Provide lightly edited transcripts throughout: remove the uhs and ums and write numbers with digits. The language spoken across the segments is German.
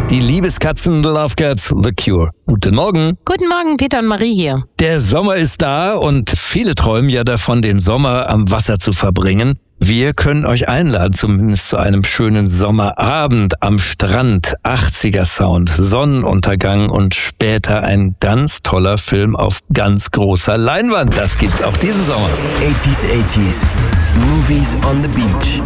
Die Liebeskatzen Love Cats, The Cure. Guten Morgen. Guten Morgen, Peter und Marie hier. Der Sommer ist da und viele träumen ja davon, den Sommer am Wasser zu verbringen. Wir können euch einladen, zumindest zu einem schönen Sommerabend am Strand. 80er Sound, Sonnenuntergang und später ein ganz toller Film auf ganz großer Leinwand. Das gibt's auch diesen Sommer. 80s, Movies on the Beach.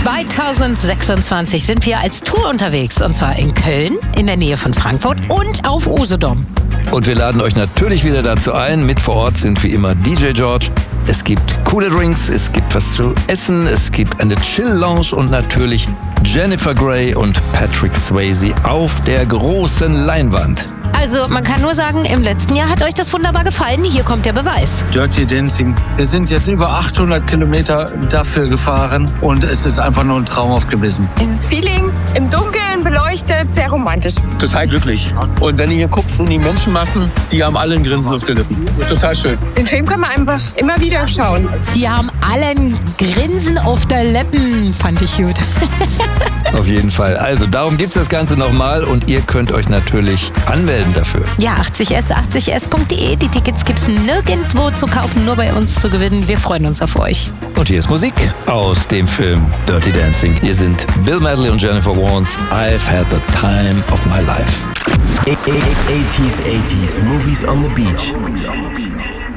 2026 sind wir als Tour unterwegs, und zwar in Köln, in der Nähe von Frankfurt und auf Usedom. Und wir laden euch natürlich wieder dazu ein. Mit vor Ort sind wie immer DJ George. Es gibt coole Drinks, es gibt was zu essen, es gibt eine Chill-Lounge und natürlich Jennifer Grey und Patrick Swayze auf der großen Leinwand. Also man kann nur sagen, im letzten Jahr hat euch das wunderbar gefallen. Hier kommt der Beweis. Dirty Dancing. Wir sind jetzt über 800 Kilometer dafür gefahren und es ist einfach nur ein traumhaft gewesen. Dieses Feeling im Dunkeln beleuchtet, sehr romantisch. Total glücklich. Und wenn du hier guckst in die Menschenmassen, die haben alle ein Grinsen auf den Lippen. Total schön. Den Film kann man einfach immer wieder schauen. Die haben alle ein Grinsen auf der Lippen, fand ich gut. Auf jeden Fall. Also darum gibt's das Ganze nochmal und ihr könnt euch natürlich anmelden dafür. Ja, 80s.de. Die Tickets gibt's nirgendwo zu kaufen, nur bei uns zu gewinnen. Wir freuen uns auf euch. Und hier ist Musik aus dem Film Dirty Dancing. Hier sind Bill Medley und Jennifer Warnes. I've had the time of my life. 80s, Movies on the Beach.